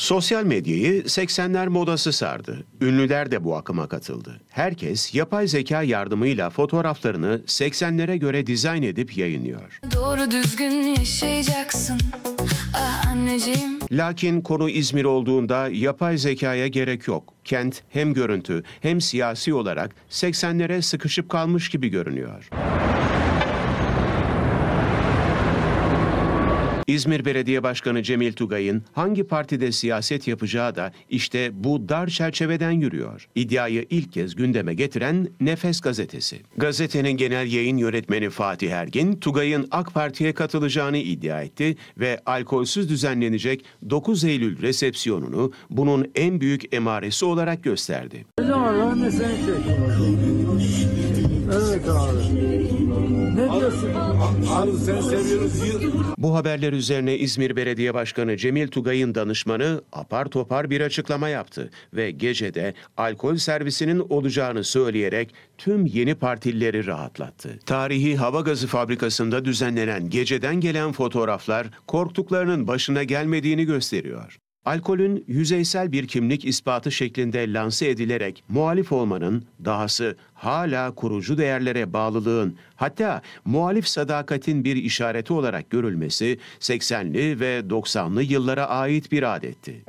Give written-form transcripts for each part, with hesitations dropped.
Sosyal medyayı 80'ler modası sardı. Ünlüler de bu akıma katıldı. Herkes yapay zeka yardımıyla fotoğraflarını 80'lere göre dizayn edip yayınlıyor. Doğru düzgün yaşayacaksın anneciğim. Lakin konu İzmir olduğunda yapay zekaya gerek yok. Kent hem görüntü hem siyasi olarak 80'lere sıkışıp kalmış gibi görünüyor. İzmir Belediye Başkanı Cemil Tugay'ın hangi partide siyaset yapacağı da işte bu dar çerçeveden yürüyor. İddiayı ilk kez gündeme getiren Nefes gazetesi. Gazetenin genel yayın yönetmeni Fatih Ergin, Tugay'ın AK Parti'ye katılacağını iddia etti ve alkolsüz düzenlenecek 9 Eylül resepsiyonunu bunun en büyük emaresi olarak gösterdi. Evet abi. Ne diyorsun? Abi seni seviyoruz. Bu haberler üzerine İzmir Belediye Başkanı Cemil Tugay'ın danışmanı apar topar bir açıklama yaptı ve gecede alkol servisinin olacağını söyleyerek tüm yeni partilileri rahatlattı. Tarihi hava gazı fabrikasında düzenlenen geceden gelen fotoğraflar korktuklarının başına gelmediğini gösteriyor. Alkolün yüzeysel bir kimlik ispatı şeklinde lanse edilerek muhalif olmanın, dahası hala kurucu değerlere bağlılığın, hatta muhalif sadakatin bir işareti olarak görülmesi 80'li ve 90'lı yıllara ait bir adetti.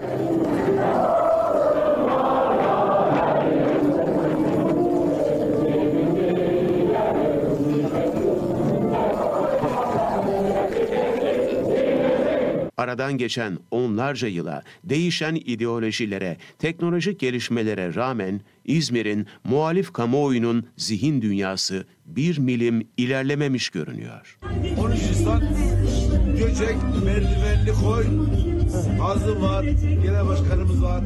Aradan geçen onlarca yıla, değişen ideolojilere, teknolojik gelişmelere rağmen İzmir'in muhalif kamuoyunun zihin dünyası bir milim ilerlememiş görünüyor. 13 Nisan Göcek, merdivenli koy, Hazım var, genel başkanımız var.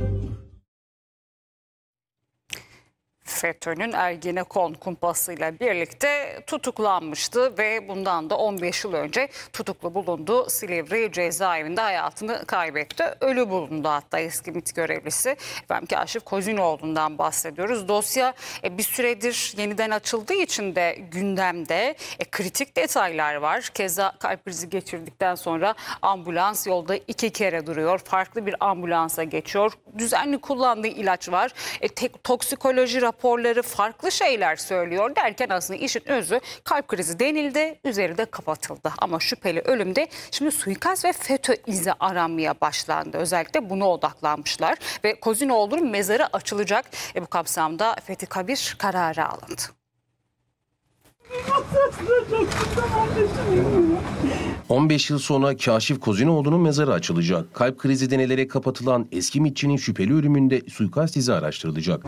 FETÖ'nün Ergenekon kumpasıyla birlikte tutuklanmıştı ve bundan da 15 yıl önce tutuklu bulundu. Silivri cezaevinde hayatını kaybetti. Ölü bulundu hatta eski MİT görevlisi. Kaşif Kozinoğlu'ndan bahsediyoruz. Dosya bir süredir yeniden açıldığı için de gündemde kritik detaylar var. Keza kalp krizi geçirdikten sonra ambulans yolda 2 kere duruyor. Farklı bir ambulansa geçiyor. Düzenli kullandığı ilaç var. Toksikoloji raporları farklı şeyler söylüyor derken aslında işin özü kalp krizi denildi, üzeri de kapatıldı. Ama şüpheli ölümde şimdi suikast ve FETÖ izi aranmaya başlandı. Özellikle buna odaklanmışlar ve Kozinoğlu'nun mezarı açılacak. Bu kapsamda Fethi Kabir kararı alındı. 15 yıl sonra Kaşif Kozinoğlu'nun mezarı açılacak. Kalp krizi denilerek kapatılan eski MİT'çinin şüpheli ölümünde suikast izi araştırılacak.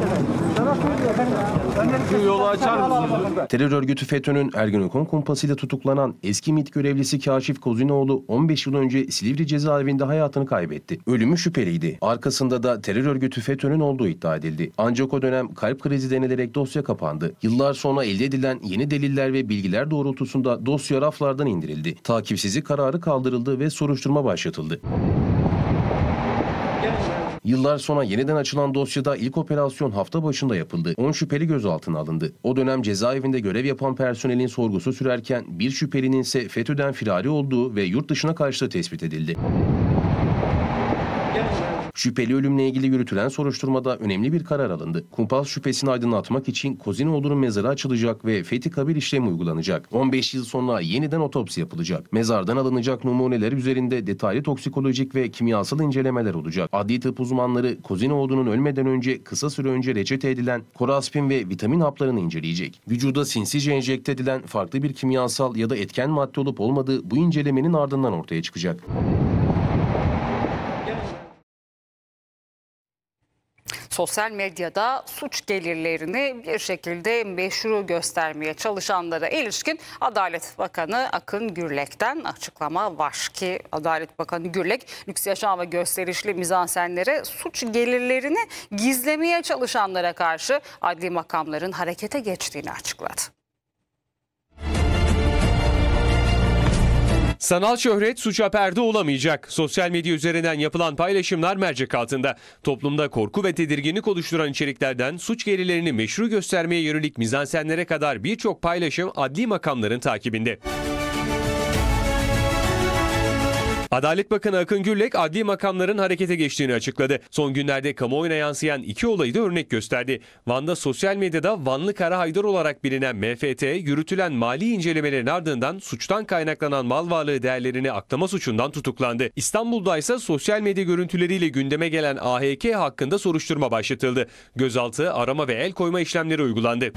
Yolu açar mısınız? Terör örgütü FETÖ'nün Ergenekon kumpasıyla tutuklanan eski MİT görevlisi Kaşif Kozinoğlu 15 yıl önce Silivri cezaevinde hayatını kaybetti. Ölümü şüpheliydi. Arkasında da terör örgütü FETÖ'nün olduğu iddia edildi. Ancak o dönem kalp krizi denilerek dosya kapandı. Yıllar sonra elde edilen yeni deliller ve bilgiler doğrultusunda dosya raflardan indirildi. Takipsizlik kararı kaldırıldı ve soruşturma başlatıldı. Yıllar sonra yeniden açılan dosyada ilk operasyon hafta başında yapıldı. 10 şüpheli gözaltına alındı. O dönem cezaevinde görev yapan personelin sorgusu sürerken bir şüphelinin ise FETÖ'den firari olduğu ve yurt dışına kaçtığı tespit edildi. Şüpheli ölümle ilgili yürütülen soruşturmada önemli bir karar alındı. Kumpas şüphesini aydınlatmak için Kozinoğlu'nun mezarı açılacak ve Fethi Kabir işlemi uygulanacak. 15 yıl sonra yeniden otopsi yapılacak. Mezardan alınacak numuneler üzerinde detaylı toksikolojik ve kimyasal incelemeler olacak. Adli tıp uzmanları Kozinoğlu'nun ölmeden önce kısa süre önce reçete edilen koraspin ve vitamin haplarını inceleyecek. Vücuda sinsice enjekte edilen farklı bir kimyasal ya da etken madde olup olmadığı bu incelemenin ardından ortaya çıkacak. Sosyal medyada suç gelirlerini bir şekilde meşru göstermeye çalışanlara ilişkin Adalet Bakanı Akın Gürlek'ten açıklama var ki Adalet Bakanı Gürlek lüks yaşam ve gösterişli mizansenlere suç gelirlerini gizlemeye çalışanlara karşı adli makamların harekete geçtiğini açıkladı. Sanal şöhret suça perde olamayacak. Sosyal medya üzerinden yapılan paylaşımlar mercek altında. Toplumda korku ve tedirginlik oluşturan içeriklerden suç gelirlerini meşru göstermeye yönelik mizansenlere kadar birçok paylaşım adli makamların takibinde. Adalet Bakanı Akın Gürlek adli makamların harekete geçtiğini açıkladı. Son günlerde kamuoyuna yansıyan 2 olayı da örnek gösterdi. Van'da sosyal medyada Vanlı Kara Haydar olarak bilinen MFT yürütülen mali incelemelerin ardından suçtan kaynaklanan mal varlığı değerlerini aklama suçundan tutuklandı. İstanbul'da ise sosyal medya görüntüleriyle gündeme gelen AHK hakkında soruşturma başlatıldı. Gözaltı, arama ve el koyma işlemleri uygulandı.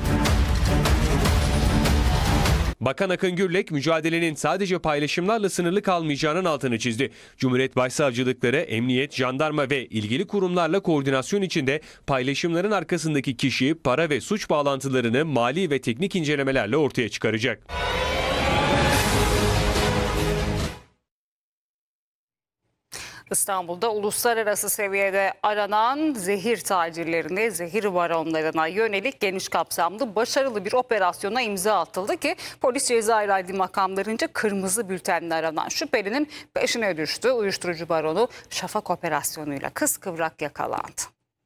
Bakan Akın Gürlek mücadelenin sadece paylaşımlarla sınırlı kalmayacağının altını çizdi. Cumhuriyet Başsavcılıkları, emniyet, jandarma ve ilgili kurumlarla koordinasyon içinde paylaşımların arkasındaki kişi, para ve suç bağlantılarını mali ve teknik incelemelerle ortaya çıkaracak. İstanbul'da uluslararası seviyede aranan zehir tacirlerine, zehir baronlarına yönelik geniş kapsamlı başarılı bir operasyona imza atıldı ki polis Cezayir adli makamlarınca kırmızı bültenle aranan şüphelinin peşine düştü. Uyuşturucu baronu Şafak operasyonuyla kıskıvrak yakalandı.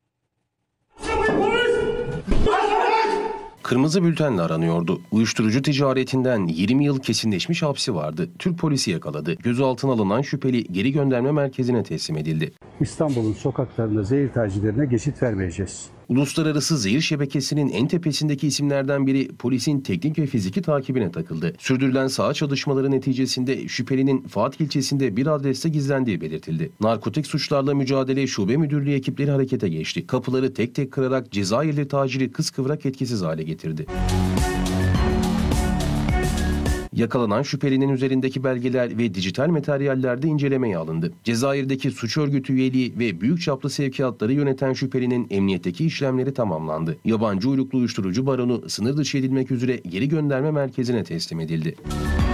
Kırmızı bültenle aranıyordu. Uyuşturucu ticaretinden 20 yıl kesinleşmiş hapsi vardı. Türk polisi yakaladı. Gözaltına alınan şüpheli geri gönderme merkezine teslim edildi. İstanbul'un sokaklarında zehir tacirlerine geçit vermeyeceğiz. Uluslararası zehir şebekesinin en tepesindeki isimlerden biri polisin teknik ve fiziki takibine takıldı. Sürdürülen saha çalışmaları neticesinde şüphelinin Fatih ilçesinde bir adreste gizlendiği belirtildi. Narkotik suçlarla mücadele şube müdürlüğü ekipleri harekete geçti. Kapıları tek tek kırarak Cezayirli taciri kıskıvrak etkisiz hale getirdi. Yakalanan şüphelinin üzerindeki belgeler ve dijital materyaller de incelemeye alındı. Cezayir'deki suç örgütü üyeliği ve büyük çaplı sevkiyatları yöneten şüphelinin emniyetteki işlemleri tamamlandı. Yabancı uyruklu uyuşturucu baronu sınır dışı edilmek üzere geri gönderme merkezine teslim edildi.